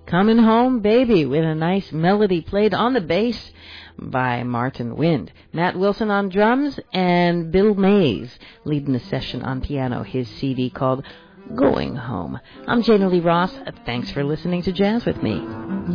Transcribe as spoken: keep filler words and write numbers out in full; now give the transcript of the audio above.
Coming Home Baby, with a nice melody played on the bass by Martin Wind. Matt Wilson on drums and Bill Mays leading the session on piano, his C D called Going Home. I'm Jana Lee Ross. Thanks for listening to Jazz with Me.